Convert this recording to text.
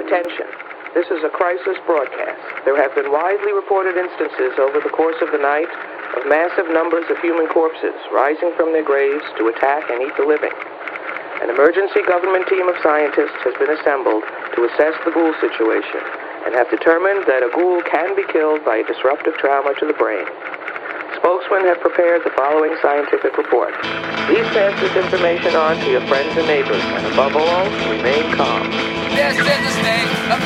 Attention. This is a crisis broadcast. There have been widely reported instances over the course of the night of massive numbers of human corpses rising from their graves to attack and eat the living. An emergency government team of scientists has been assembled to assess the ghoul situation and have determined that a ghoul can be killed by a disruptive trauma to the brain. Spokesmen have prepared the following scientific report. Please pass this information on to your friends and neighbors, and above all, remain calm. This is the state of